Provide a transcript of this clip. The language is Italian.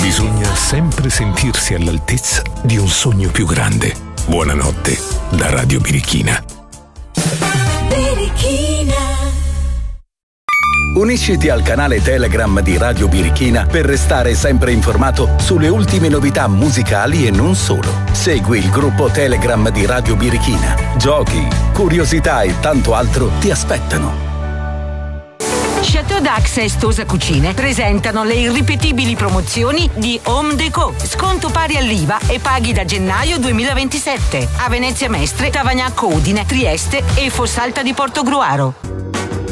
Bisogna sempre sentirsi all'altezza di un sogno più grande. Buonanotte da Radio Birichina. Unisciti al canale Telegram di Radio Birichina per restare sempre informato sulle ultime novità musicali e non solo. Segui il gruppo Telegram di Radio Birichina. Giochi, curiosità e tanto altro ti aspettano. Chateau Dax e Stosa Cucine presentano le irripetibili promozioni di Home Deco. Sconto pari all'IVA e paghi da gennaio 2027. A Venezia Mestre, Tavagnacco Udine, Trieste e Fossalta di Portogruaro.